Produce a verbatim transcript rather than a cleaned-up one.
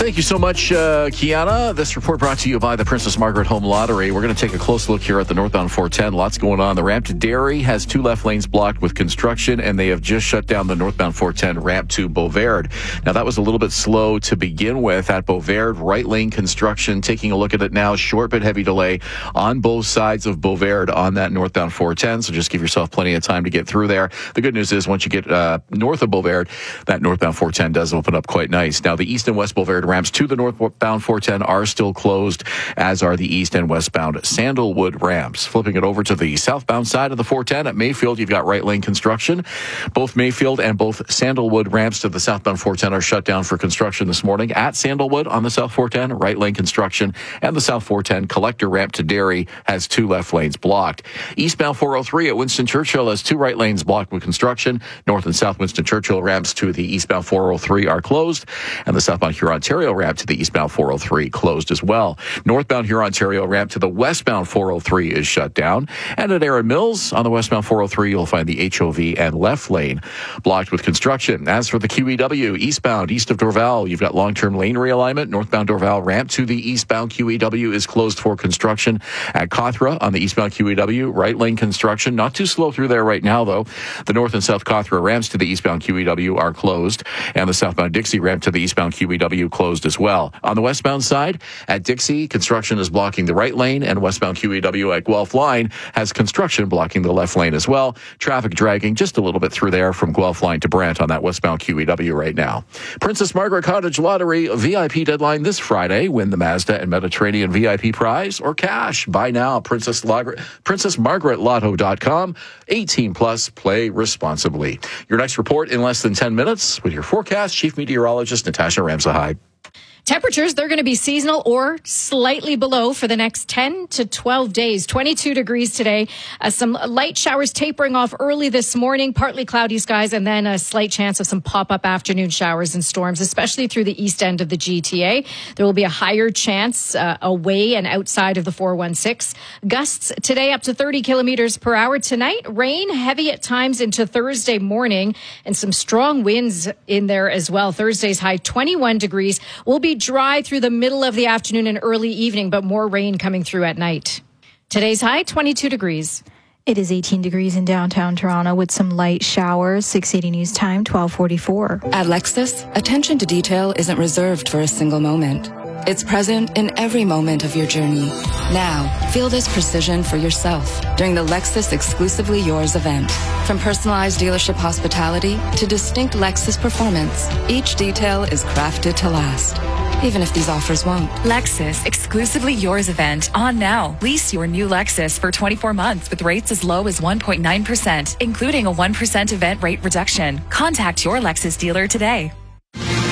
Thank you so much, uh, Kiana. This report brought to you by the Princess Margaret Home Lottery. We're going to take a close look here at the northbound four ten. Lots going on. The ramp to Derry has two left lanes blocked with construction, and they have just shut down the northbound four ten ramp to Beauvard. Now, that was a little bit slow to begin with at Beauvard. Right lane construction. Taking a look at it now. Short but heavy delay on both sides of Beauvard on that northbound four ten. So just give yourself plenty of time to get through there. The good news is once you get uh, north of Beauvard, that northbound four ten does open up quite nice. Now, the east and west Beauvard ramps to the northbound four ten are still closed, as are the east and westbound Sandalwood ramps. Flipping it over to the southbound side of the four ten at Mayfield, you've got right lane construction. Both Mayfield and both Sandalwood ramps to the southbound four ten are shut down for construction this morning. At Sandalwood on the south four ten, right lane construction, and the south four ten collector ramp to Derry has two left lanes blocked. Eastbound four oh three at Winston Churchill has two right lanes blocked with construction. North and south Winston Churchill ramps to the eastbound four oh three are closed, and the southbound Hurontario ramp to the eastbound four oh three closed as well. Northbound Hurontario ramp to the westbound four oh three is shut down. And at Erin Mills on the westbound four oh three, you'll find the H O V and left lane blocked with construction. As for the Q E W, eastbound, east of Dorval, you've got long-term lane realignment. Northbound Dorval ramp to the eastbound Q E W is closed for construction. At Cawthra on the eastbound Q E W, right lane construction. Not too slow through there right now, though. The north and south Cawthra ramps to the eastbound Q E W are closed, and the southbound Dixie ramp to the eastbound Q E W closed as well. On the westbound side, at Dixie, construction is blocking the right lane, and westbound Q E W at Guelph Line has construction blocking the left lane as well. Traffic dragging just a little bit through there from Guelph Line to Brant on that westbound Q E W right now. Princess Margaret Cottage Lottery V I P deadline this Friday. Win the Mazda and Mediterranean V I P prize or cash. Buy now. Princess, Log- Princess Margaret Lotto dot com. eighteen plus. Play responsibly. Your next report in less than ten minutes with your forecast. Chief Meteorologist Natasha Ramsahide. Temperatures, they're going to be seasonal or slightly below for the next ten to twelve days. twenty-two degrees today. Uh, some light showers tapering off early this morning, partly cloudy skies, and then a slight chance of some pop-up afternoon showers and storms, especially through the east end of the G T A. There will be a higher chance uh, away and outside of the four one six. Gusts today up to thirty kilometers per hour. Tonight, rain heavy at times into Thursday morning, and some strong winds in there as well. Thursday's high twenty-one degrees. Will be dry through the middle of the afternoon and early evening, but more rain coming through at night. Today's high, twenty-two degrees. It is eighteen degrees in downtown Toronto with some light showers. six eighty News Time, twelve forty-four. At Lexus, attention to detail isn't reserved for a single moment. It's present in every moment of your journey. Now, feel this precision for yourself during the Lexus Exclusively Yours event. From personalized dealership hospitality to distinct Lexus performance, each detail is crafted to last, even if these offers won't. Lexus Exclusively Yours event on now. Lease your new Lexus for twenty-four months with rates as low as one point nine percent, including a one percent event rate reduction. Contact your Lexus dealer today.